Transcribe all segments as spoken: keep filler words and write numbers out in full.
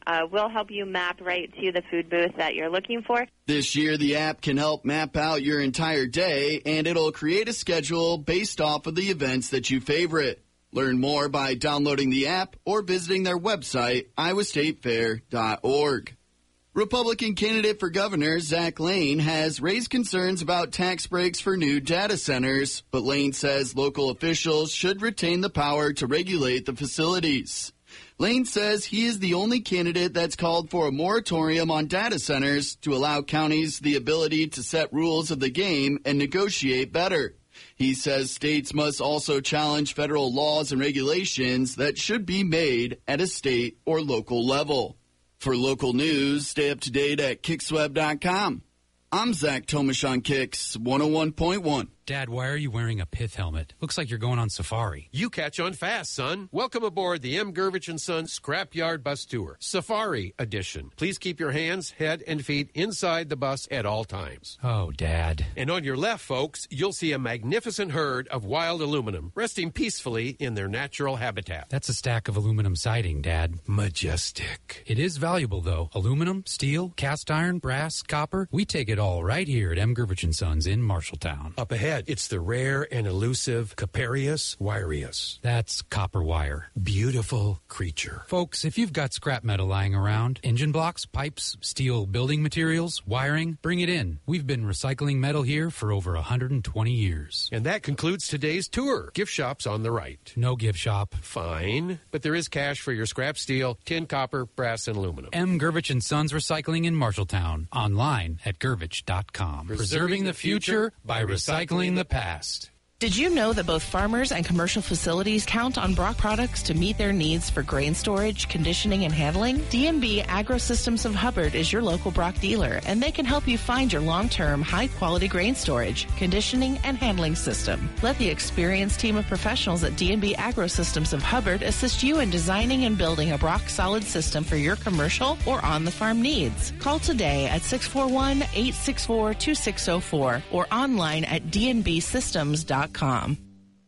Uh, we'll help you map right to the food booth that you're looking for. This year, the app can help map out your entire day, and it'll create a schedule based off of the events that you favorite. Learn more by downloading the app or visiting their website, iowa state fair dot org. Republican candidate for governor Zach Lane has raised concerns about tax breaks for new data centers, but Lane says local officials should retain the power to regulate the facilities. Lane says he is the only candidate that's called for a moratorium on data centers to allow counties the ability to set rules of the game and negotiate better. He says states must also challenge federal laws and regulations that should be made at a state or local level. For local news, stay up to date at kicks web dot com. I'm Zach Tomash on Kicks one oh one point one. Dad, why are you wearing a pith helmet? Looks like you're going on safari. You catch on fast, son. Welcome aboard the M. Gervich and Son Scrapyard Bus Tour, Safari Edition. Please keep your hands, head, and feet inside the bus at all times. Oh, Dad. And on your left, folks, you'll see a magnificent herd of wild aluminum resting peacefully in their natural habitat. That's a stack of aluminum siding, Dad. Majestic. It is valuable, though. Aluminum, steel, cast iron, brass, copper. We take it all right here at M. Gervich and Sons in Marshalltown. Up ahead, it's the rare and elusive Caparius wireus. That's copper wire. Beautiful creature. Folks, if you've got scrap metal lying around, engine blocks, pipes, steel building materials, wiring, bring it in. We've been recycling metal here for over one hundred twenty years. And that concludes today's tour. Gift shop's on the right. No gift shop. Fine. But there is cash for your scrap steel, tin, copper, brass, and aluminum. M. Gervich and Sons Recycling in Marshalltown. Online at gervich dot com. Preserving, Preserving the future by recycling the past. Did you know that both farmers and commercial facilities count on Brock products to meet their needs for grain storage, conditioning, and handling? D and B Agrosystems of Hubbard is your local Brock dealer, and they can help you find your long-term, high-quality grain storage, conditioning, and handling system. Let the experienced team of professionals at D and B Agrosystems of Hubbard assist you in designing and building a Brock solid system for your commercial or on-the-farm needs. Call today at six four one, eight six four, two six zero four or online at d n b systems dot com.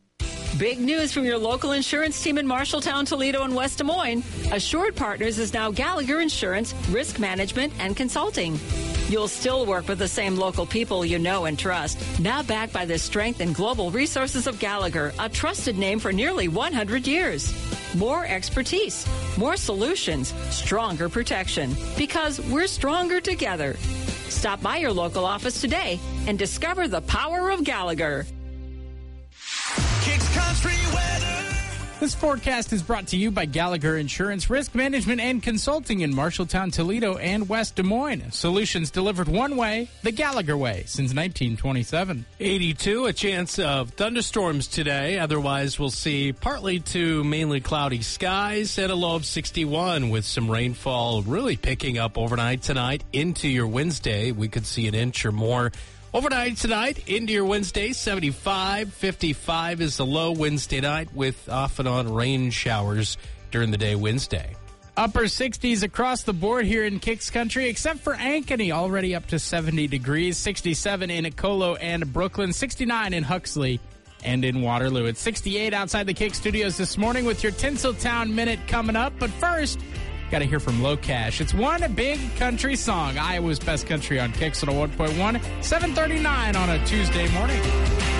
Big news from your local insurance team in Marshalltown, Toledo, and West Des Moines. Assured Partners is now Gallagher Insurance, Risk Management, and Consulting. You'll still work with the same local people you know and trust. Now backed by the strength and global resources of Gallagher, a trusted name for nearly one hundred years. More expertise, more solutions, stronger protection. Because we're stronger together. Stop by your local office today and discover the power of Gallagher. Kicks Country Weather. This forecast is brought to you by Gallagher Insurance, Risk Management, and Consulting in Marshalltown, Toledo, and West Des Moines. Solutions delivered one way, the Gallagher way, since nineteen twenty-seven. eighty-two, a chance of thunderstorms today. Otherwise, we'll see partly to mainly cloudy skies and a low of sixty-one with some rainfall really picking up overnight tonight into your Wednesday. We could see an inch or more. Overnight tonight, into your Wednesday, seventy-five, fifty-five is the low Wednesday night with off and on rain showers during the day Wednesday. Upper sixties across the board here in Kicks Country, except for Ankeny, already up to seventy degrees, sixty-seven in Colo and Brooklyn, sixty-nine in Huxley and in Waterloo. It's sixty-eight outside the Kick Studios this morning with your Tinseltown Minute coming up. But first, got to hear from Low Cash. It's one big country song. Iowa's best country on Kicks one oh one point one, seven thirty-nine on a Tuesday morning.